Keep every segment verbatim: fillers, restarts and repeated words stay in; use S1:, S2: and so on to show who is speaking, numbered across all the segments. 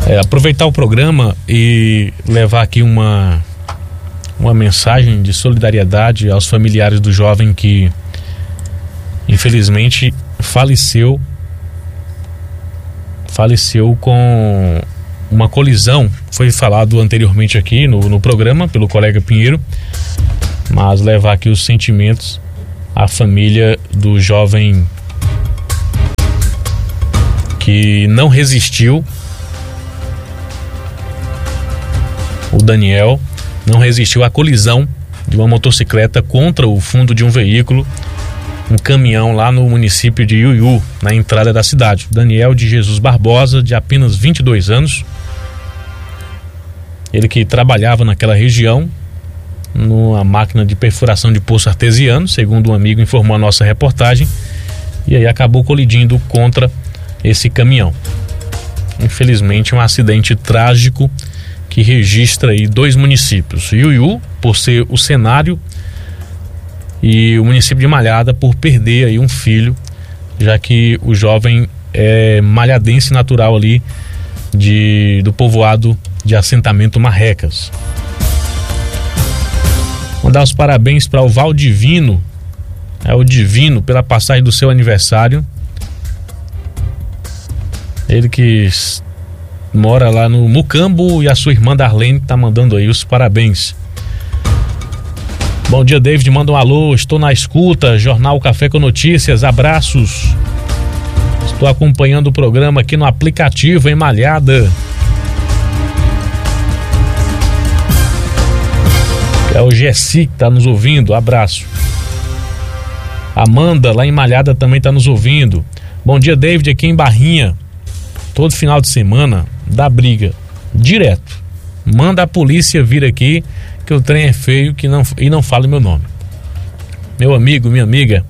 S1: É, aproveitar o programa e levar aqui uma, uma mensagem de solidariedade aos familiares do jovem que infelizmente faleceu faleceu com uma colisão. Foi falado anteriormente aqui no, no programa pelo colega Pinheiro, mas levar aqui os sentimentos à família do jovem que não resistiu, o Daniel, não resistiu à colisão de uma motocicleta contra o fundo de um veículo, um caminhão lá no município de Iuiú, na entrada da cidade. Daniel de Jesus Barbosa, de apenas vinte e dois anos, ele que trabalhava naquela região numa máquina de perfuração de poço artesiano, segundo um amigo informou a nossa reportagem, e aí acabou colidindo contra esse caminhão. Infelizmente, um acidente trágico que registra aí dois municípios, Iuiú por ser o cenário e o município de Malhada por perder aí um filho, já que o jovem é malhadense natural ali de, do povoado de assentamento Marrecas. Mandar os parabéns para o Valdivino, é o Divino, pela passagem do seu aniversário. Ele que mora lá no Mucambo e a sua irmã Darlene tá mandando aí os parabéns. Bom dia, David, manda um alô, estou na escuta, Jornal Café com Notícias, abraços. Estou acompanhando o programa aqui no aplicativo em Malhada. É o Gessi que tá nos ouvindo, abraço. Amanda, lá em Malhada, também tá nos ouvindo. Bom dia, David, aqui em Barrinha. Todo final de semana dá briga, direto. Manda a polícia vir aqui, que o trem é feio que não, e não fala meu nome. Meu amigo, minha amiga,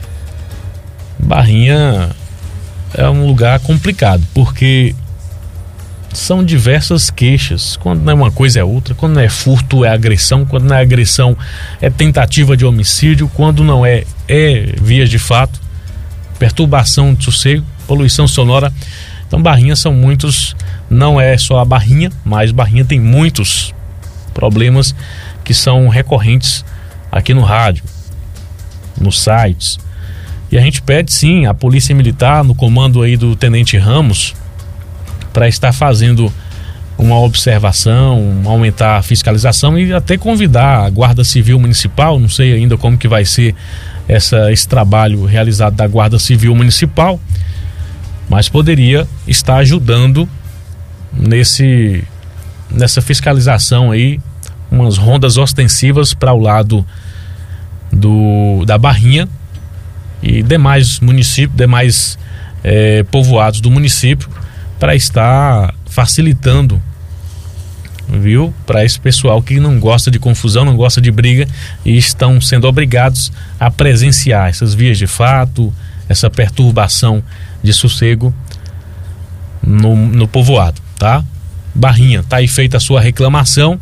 S1: Barrinha é um lugar complicado, porque são diversas queixas. Quando não é uma coisa é outra, quando não é furto é agressão, quando não é agressão é tentativa de homicídio, quando não é, é vias de fato, perturbação de sossego, poluição sonora. Então Barrinha são muitos, não é só a Barrinha, mas Barrinha tem muitos problemas que são recorrentes aqui no rádio, nos sites. E a gente pede sim a Polícia Militar, no comando aí do Tenente Ramos, para estar fazendo uma observação, aumentar a fiscalização e até convidar a Guarda Civil Municipal. Não sei ainda como que vai ser essa, esse trabalho realizado da Guarda Civil Municipal, mas poderia estar ajudando nesse, nessa fiscalização aí, umas rondas ostensivas para o lado do, da Barrinha e demais municípios, demais eh, povoados do município, para estar facilitando, viu? Para esse pessoal que não gosta de confusão, não gosta de briga e estão sendo obrigados a presenciar essas vias de fato, essa perturbação de sossego no, no povoado, tá? Barrinha, tá aí feita a sua reclamação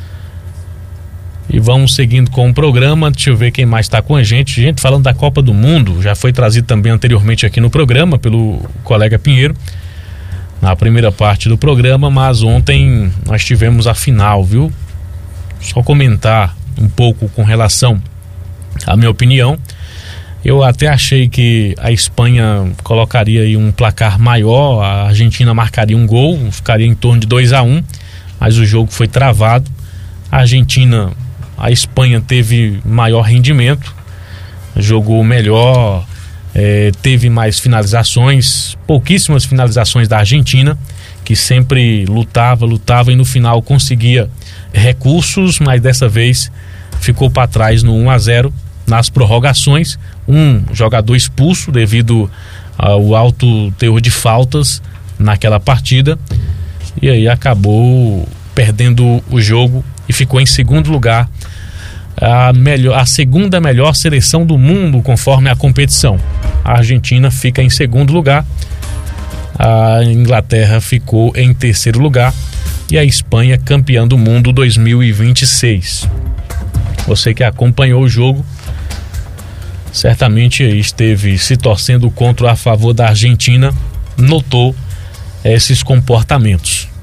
S1: e vamos seguindo com o programa. Deixa eu ver quem mais tá com a gente. Gente, falando da Copa do Mundo, já foi trazido também anteriormente aqui no programa pelo colega Pinheiro na primeira parte do programa, mas ontem nós tivemos a final, viu? Só comentar um pouco com relação à minha opinião. Eu até achei que a Espanha colocaria aí um placar maior, a Argentina marcaria um gol, ficaria em torno de dois a um, mas o jogo foi travado. A Argentina, a Espanha teve maior rendimento, jogou melhor, é, teve mais finalizações, pouquíssimas finalizações da Argentina, que sempre lutava, lutava e no final conseguia recursos, mas dessa vez ficou para trás no um a zero nas prorrogações. Um jogador expulso devido ao alto teor de faltas naquela partida, e aí acabou perdendo o jogo e ficou em segundo lugar, a, melhor, a segunda melhor seleção do mundo conforme a competição. A Argentina fica em segundo lugar, a Inglaterra ficou em terceiro lugar e a Espanha campeã do mundo dois mil e vinte e seis. Você que acompanhou o jogo certamente esteve se torcendo contra a favor da Argentina, notou esses comportamentos.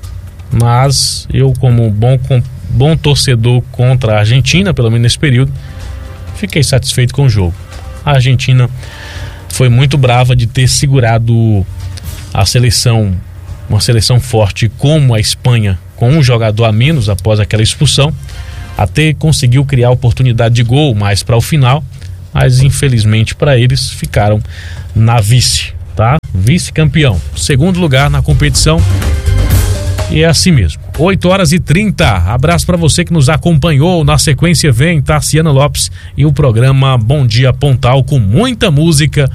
S1: Mas eu, como bom, com, bom torcedor contra a Argentina, pelo menos nesse período, fiquei satisfeito com o jogo. A Argentina foi muito brava de ter segurado a seleção, uma seleção forte como a Espanha, com um jogador a menos após aquela expulsão, até conseguiu criar oportunidade de gol mais para o final, mas infelizmente para eles ficaram na vice, tá? Vice-campeão, segundo lugar na competição, e é assim mesmo. oito horas e trinta, abraço para você que nos acompanhou. Na sequência vem Tarciana Lopes e o programa Bom Dia Pontal, com muita música